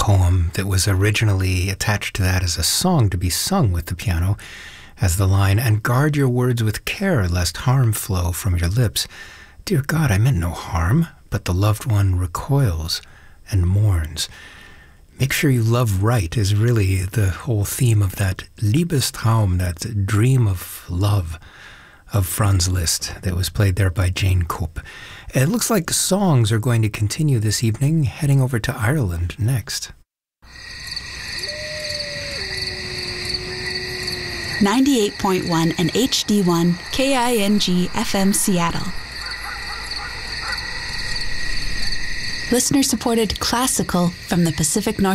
poem that was originally attached to that as a song to be sung with the piano, has the line, "And guard your words with care, lest harm flow from your lips. Dear God, I meant no harm, but the loved one recoils and mourns." Make sure you love right is really the whole theme of that Liebestraum, that dream of love of Franz Liszt that was played there by Jane Coop. It looks like songs are going to continue this evening, heading over to Ireland next. 98.1 and HD1 KING FM Seattle. Listener-supported classical from the Pacific Northwest.